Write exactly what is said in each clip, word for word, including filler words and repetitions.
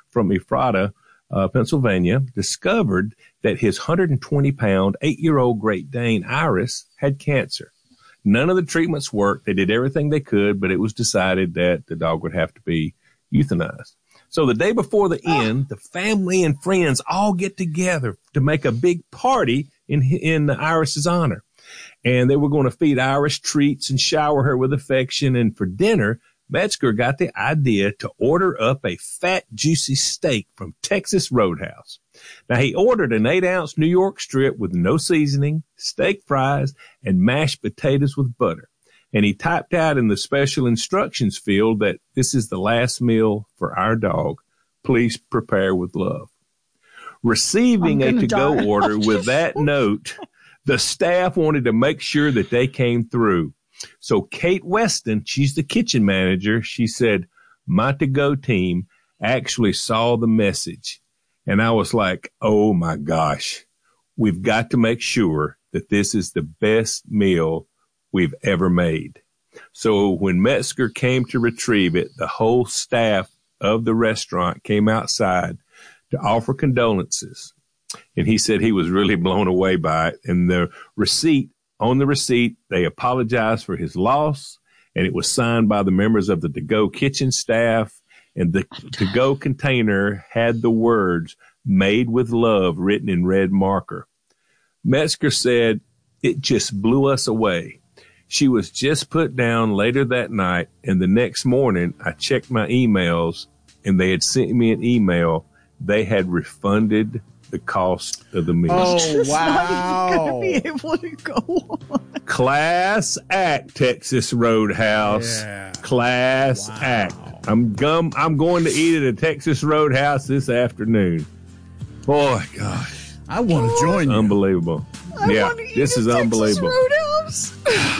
from Ephrata, uh, Pennsylvania, discovered that his one hundred twenty pound, eight-year-old Great Dane, Iris, had cancer. None of the treatments worked. They did everything they could, but it was decided that the dog would have to be euthanized. So the day before the end, the family and friends all get together to make a big party in in Iris's honor. And they were going to feed Iris treats and shower her with affection. And for dinner, Metzger got the idea to order up a fat, juicy steak from Texas Roadhouse. Now, he ordered an eight-ounce New York strip with no seasoning, steak fries, and mashed potatoes with butter. And he typed out in the special instructions field that this is the last meal for our dog. Please prepare with love. Receiving a to-go order with that note, the staff wanted to make sure that they came through. So Kate Weston, she's the kitchen manager, she said, my to-go team actually saw the message. And I was like, oh, my gosh, we've got to make sure that this is the best meal we've ever made. So when Metzger came to retrieve it, the whole staff of the restaurant came outside to offer condolences. And he said he was really blown away by it. And the receipt, on the receipt, they apologized for his loss, and it was signed by the members of the to-go kitchen staff. And the to-go container had the words, made with love, written in red marker. Metzger said, it just blew us away. She was just put down later that night, and the next morning I checked my emails, and they had sent me an email. They had refunded the cost of the meal. Oh, wow. Not even going to be able to go on. Class act, Texas Roadhouse. Yeah. Class Wow. act. I'm gum. I'm going to eat at a Texas Roadhouse this afternoon. Boy, gosh. I want to join you. Unbelievable. I yeah, want to eat this at is Texas unbelievable. Roadhouse.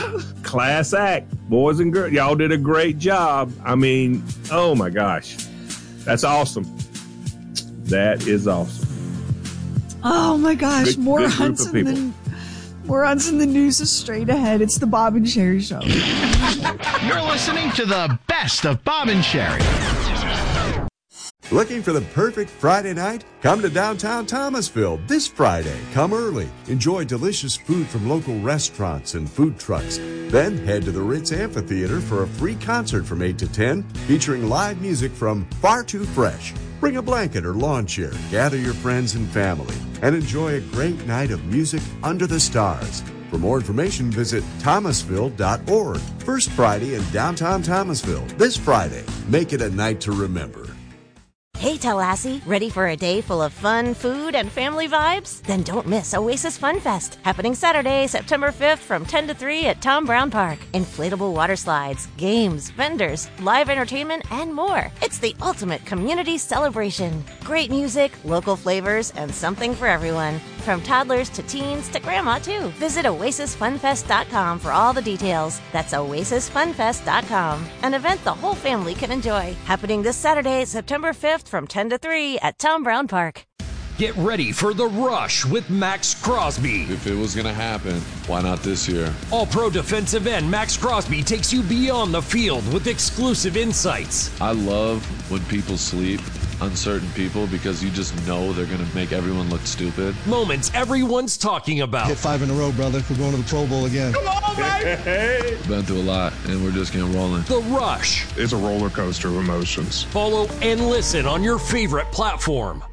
Class act, boys and girls. Y'all did a great job. I mean, oh my gosh. That's awesome. That is awesome. Oh my gosh, Good- more good group hunts of in the people. more hunts in the news is straight ahead. It's the Bob and Sherry Show. You're listening to the best of Bob and Sherry. Looking for the perfect Friday night? Come to downtown Thomasville this Friday. Come early. Enjoy delicious food from local restaurants and food trucks. Then head to the Ritz Amphitheater for a free concert from eight to ten, featuring live music from Far Too Fresh. Bring a blanket or lawn chair, gather your friends and family, and enjoy a great night of music under the stars. For more information, visit thomasville dot org. First Friday in downtown Thomasville. This Friday. Make it a night to remember. Hey, Tallahassee, ready for a day full of fun, food, and family vibes? Then don't miss Oasis Fun Fest, happening Saturday, September fifth from ten to three at Tom Brown Park. Inflatable water slides, games, vendors, live entertainment, and more. It's the ultimate community celebration. Great music, local flavors, and something for everyone. From toddlers to teens to grandma, too. Visit oasis fun fest dot com for all the details. That's oasis fun fest dot com. An event the whole family can enjoy. Happening this Saturday, September fifth from ten to three at Tom Brown Park. Get ready for The Rush with Max Crosby. If it was going to happen, why not this year? All-pro defensive end Max Crosby takes you beyond the field with exclusive insights. I love when people sleep, uncertain people, because you just know they're going to make everyone look stupid. Moments everyone's talking about. Hit five in a row, brother. We're going to the Pro Bowl again. Come on, baby! Been through a lot, and we're just getting rolling. The Rush. It's a roller coaster of emotions. Follow and listen on your favorite platform.